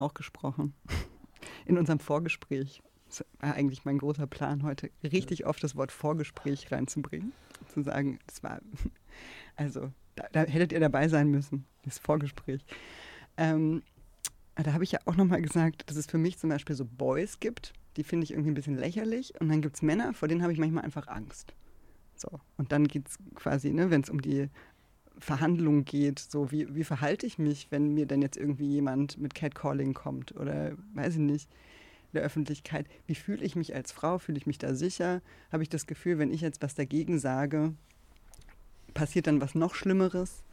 auch gesprochen. In unserem Vorgespräch. Das war eigentlich mein großer Plan heute, richtig oft das Wort Vorgespräch reinzubringen. Zu sagen, das war, also da hättet ihr dabei sein müssen, das Vorgespräch. Da habe ich ja auch nochmal gesagt, dass es für mich zum Beispiel so Boys gibt, die finde ich irgendwie ein bisschen lächerlich. Und dann gibt es Männer, vor denen habe ich manchmal einfach Angst. So. Und dann geht es quasi, ne, wenn es um die Verhandlungen geht, so wie verhalte ich mich, wenn mir denn jetzt irgendwie jemand mit Catcalling kommt oder weiß ich nicht, in der Öffentlichkeit. Wie fühle ich mich als Frau? Fühle ich mich da sicher? Habe ich das Gefühl, wenn ich jetzt was dagegen sage, passiert dann was noch Schlimmeres?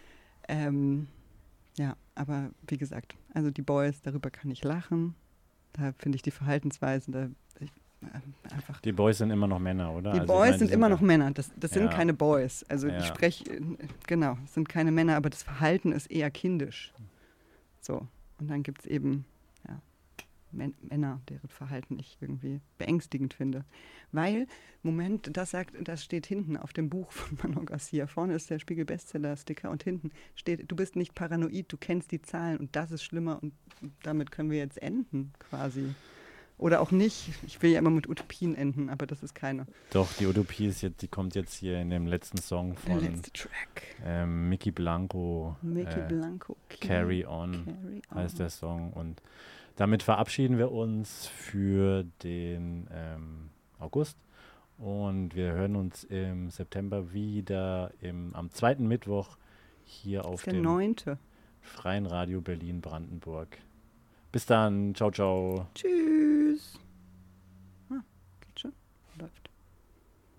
Ja, aber wie gesagt, also die Boys, darüber kann ich lachen. Da finde ich die Verhaltensweisen, einfach. Die Boys sind immer noch Männer, oder? Die Also Boys ich meine, sind immer noch Männer. Das sind ja. keine Boys. Also Ja. ich spreche, genau, es sind keine Männer, aber das Verhalten ist eher kindisch. So. Und dann gibt es eben Männer, deren Verhalten ich irgendwie beängstigend finde. Weil, Moment, das steht hinten auf dem Buch von Manon Garcia. Vorne ist der Spiegel-Bestseller-Sticker und hinten steht, du bist nicht paranoid, du kennst die Zahlen und das ist schlimmer und damit können wir jetzt enden quasi. Oder auch nicht. Ich will ja immer mit Utopien enden, aber das ist keine. Doch, die Utopie die kommt jetzt hier in dem letzten Song von der letzte Track. Mickey Blanco. Mickey Blanco. Carry On heißt der Song. Und damit verabschieden wir uns für den August. Und wir hören uns im September wieder am 2. Mittwoch hier auf dem 9. Freien Radio Berlin-Brandenburg. Bis dann. Ciao, ciao. Tschüss.